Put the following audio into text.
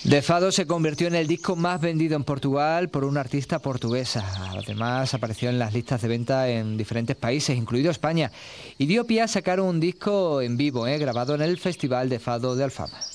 De Fado se convirtió en el disco más vendido en Portugal por una artista portuguesa. Además, apareció en las listas de venta en diferentes países, incluido España, y dio pie a sacar un disco en vivo, grabado en el Festival de Fado de Alfama.